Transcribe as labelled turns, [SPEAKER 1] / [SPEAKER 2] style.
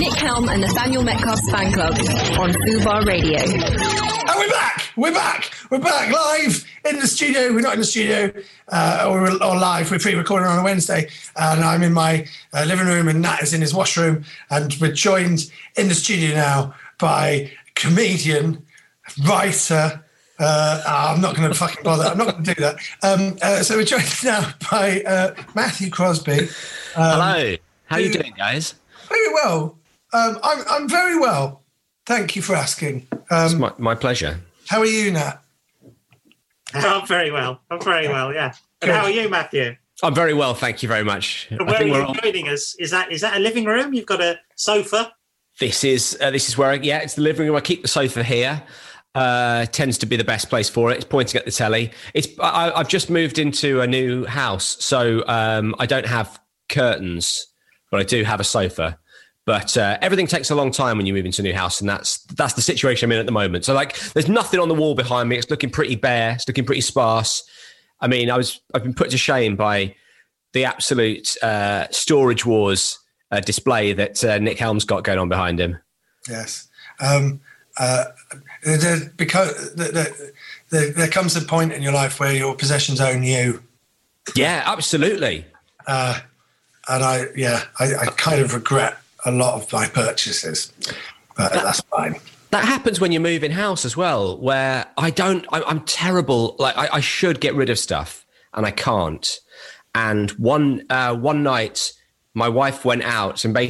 [SPEAKER 1] Nick Helm and Nathaniel Metcalf's fan club on Fubar Radio.
[SPEAKER 2] And we're back! We're back live in the studio. We're not in the studio or live. We're pre-recording on a Wednesday. And I'm in my living room and Nat is in his washroom. And we're joined in the studio now by comedian, writer. I'm not going to fucking bother. I'm not going to do that. So we're joined now by Matthew Crosby.
[SPEAKER 3] Hello. How are you doing, guys?
[SPEAKER 2] Very well. I'm very well. Thank you for asking.
[SPEAKER 3] It's my pleasure.
[SPEAKER 2] How are you, Nat?
[SPEAKER 4] I'm very well, yeah. And how are you, Matthew?
[SPEAKER 3] I'm very well, thank you very much.
[SPEAKER 4] Where are you joining us? Is that a living room? You've got a sofa?
[SPEAKER 3] This is where, it's the living room. I keep the sofa here. Tends to be the best place for it. It's pointing at the telly. I've just moved into a new house, so I don't have curtains, but I do have a sofa. But everything takes a long time when you move into a new house, and that's the situation I'm in at the moment. So there's nothing on the wall behind me. It's looking pretty bare. It's looking pretty sparse. I mean, I've been put to shame by the absolute Storage Wars display that Nick Helm's got going on behind him.
[SPEAKER 2] Yes. Because there comes a point in your life where your possessions own you.
[SPEAKER 3] Yeah, absolutely.
[SPEAKER 2] And I kind of regret a lot of my purchases, but that's fine.
[SPEAKER 3] That happens when you move in house as well, where I'm terrible. Like I should get rid of stuff and I can't. And one night my wife went out and basically